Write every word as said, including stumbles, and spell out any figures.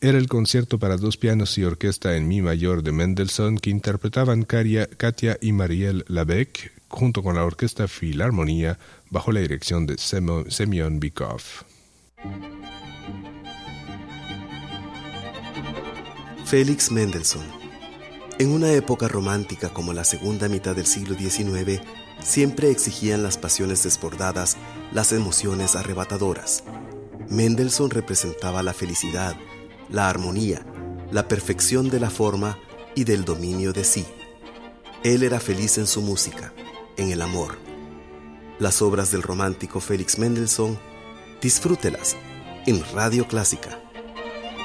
era el concierto para dos pianos y orquesta en mi mayor de Mendelssohn que interpretaban Katia, Katia y Marielle Labec junto con la Orquesta Filarmonía bajo la dirección de Semyon Bykov. Félix Mendelssohn. En una época romántica como la segunda mitad del siglo diecinueve, siempre exigían las pasiones desbordadas, las emociones arrebatadoras. Mendelssohn representaba la felicidad, la armonía, la perfección de la forma y del dominio de sí. Él era feliz en su música, en el amor. Las obras del romántico Félix Mendelssohn, disfrútelas en Radio Clásica.